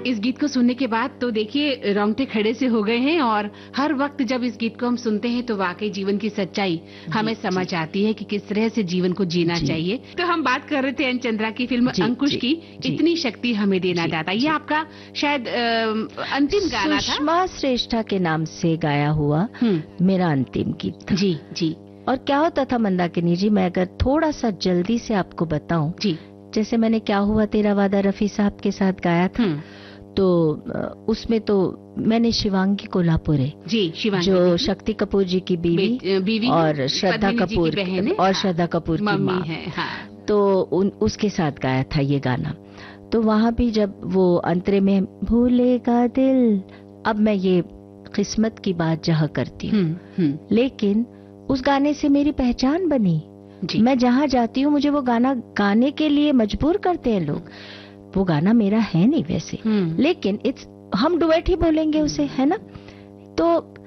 इस गीत को सुनने के बाद तो देखिए रोंगटे खड़े से हो गए हैं और हर वक्त जब इस गीत को हम सुनते हैं तो वाकई जीवन की सच्चाई हमें समझ आती है कि किस तरह से जीवन को जीना चाहिए। तो हम बात कर रहे थे एन चंद्रा की फिल्म अंकुश की, इतनी शक्ति हमें देना दाता। ये आपका शायद अंतिम गाना था, सुषमा श्रेष्ठा के नाम से गाया हुआ मेरा अंतिम गीत था। जी जी। और क्या होता था मंदाकिनी जी, मैं अगर थोड़ा सा जल्दी से आपको बताऊं जी, जैसे मैंने क्या हुआ तेरा वादा रफी साहब के साथ गाया था, तो उसमें तो मैंने शिवांगी कोल्हापुरे जी, शिवांगी जो शक्ति कपूर जी की बीवी और श्रद्धा कपूर और श्रद्धा कपूर की माँ है, हाँ। तो उसके साथ गाया था ये गाना। तो वहां भी जब वो अंतरे में भूलेगा दिल, अब मैं ये किस्मत की बात जहाँ करती हूँ, लेकिन उस गाने से मेरी पहचान बनी। मैं जहाँ जाती हूँ मुझे वो गाना गाने के लिए मजबूर करते हैं लोग। वो गाना मेरा है नहीं वैसे, लेकिन हम डुएट ही बोलेंगे उसे, है ना। तो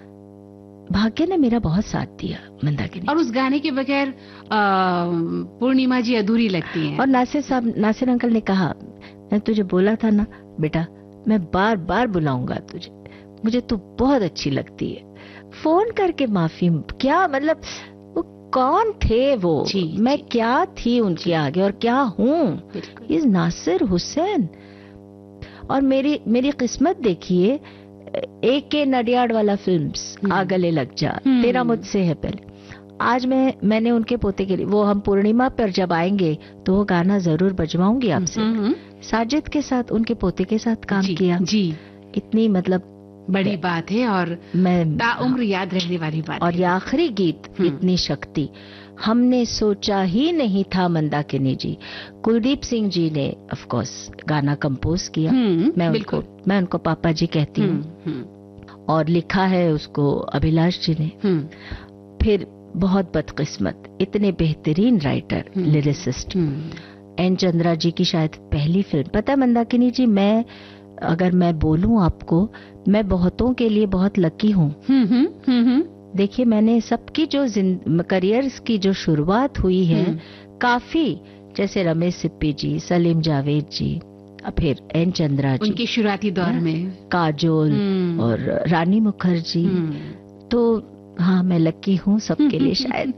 भाग्य ने मेरा बहुत साथ दिया मंदाकिनी। और उस गाने के बगैर पूर्णिमा जी अधूरी लगती हैं। और नासिर अंकल ने कहा, मैं तुझे बोला था ना बेटा, मैं बार बार बुलाऊंगा तुझे, मुझे तू बहुत अच्छी लगती है। फोन करके माफी, क्या मतलब वो कौन थे वो, मैं क्या थी उनके आगे और क्या हूँ। इस नासिर हुसैन। और मेरी किस्मत देखिए, AK नडियाड वाला फिल्म्स, आ गले लग जा, तेरा मुझसे है पहले। आज मैंने उनके पोते के लिए, वो हम पूर्णिमा पर जब आएंगे तो वो गाना जरूर बजवाऊंगी आपसे। साजिद के साथ, उनके पोते के साथ काम किया जी। इतनी मतलब बड़ी बात है और मैं ताउम्र याद रहने वाली बात। और ये आखिरी गीत, इतनी शक्ति हमने सोचा ही नहीं था मंदाकिनी जी। कुलदीप सिंह जी ने ऑफ कोर्स गाना कंपोज किया, मैं उनको पापा जी कहती हूँ। और लिखा है उसको अभिलाष जी ने। फिर बहुत बदकिस्मत, इतने बेहतरीन राइटर, लिरिसिस्ट एन चंद्रा जी की शायद पहली फिल्म। पता है मंदाकिनी जी, अगर मैं बोलूं आपको, मैं बहुतों के लिए बहुत लकी हूँ। देखिए मैंने सबकी जो करियर्स की जो शुरुआत हुई है, काफी, जैसे रमेश सिप्पी जी, सलीम जावेद जी, फिर एन चंद्रा जी उनके शुरुआती दौर में, काजोल और रानी मुखर्जी। तो हाँ, मैं लकी हूँ सबके लिए शायद।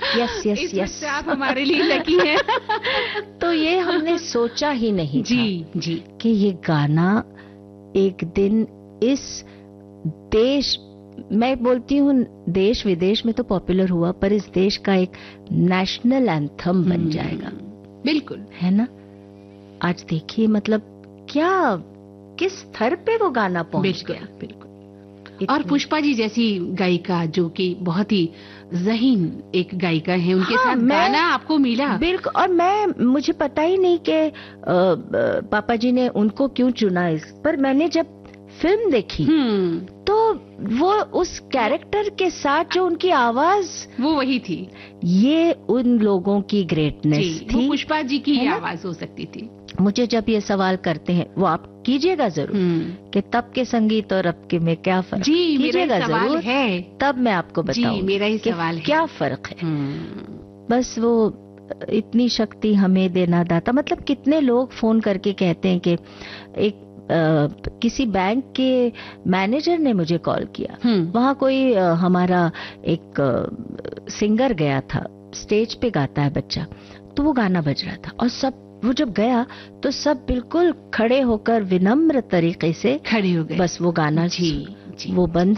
यस आप हमारे लिए लकी हैं। तो ये हमने सोचा ही नहीं था जी कि ये गाना एक दिन इस देश, मैं बोलती हूँ देश विदेश में तो पॉपुलर हुआ, पर इस देश का एक नेशनल एंथम बन जाएगा। बिल्कुल, है ना। आज देखिए मतलब क्या, किस स्तर पे वो गाना पहुंच गया। बिल्कुल। और पुष्पा जी जैसी गायिका, जो कि बहुत ही ज़हीन एक गायिका है, उनके साथ गाना आपको मिला। बिल्कुल। और मुझे पता ही नहीं कि पापा जी ने उनको क्यों चुना पर मैंने जब फिल्म देखी तो वो उस कैरेक्टर के साथ जो उनकी आवाज, वो वही थी। ये उन लोगों की ग्रेटनेस थी। वो पुष्पा जी की ही आवाज हो सकती थी। मुझे जब ये सवाल करते हैं, वो आप कीजिएगा जरूर कि तब के संगीत और अब के में क्या फर्क, जी कीजिएगा जरूर है, तब मैं आपको बताऊं मेरा ही सवाल है क्या फर्क है। बस वो इतनी शक्ति हमें देना दाता। मतलब कितने लोग फोन करके कहते हैं कि एक किसी बैंक के मैनेजर ने मुझे कॉल किया, वहाँ कोई हमारा एक सिंगर गया था, स्टेज पे गाता है बच्चा, तो वो गाना बज रहा था और वो जब गया तो सब बिल्कुल खड़े होकर विनम्र तरीके से खड़े हो गए। बस वो गाना वो बंद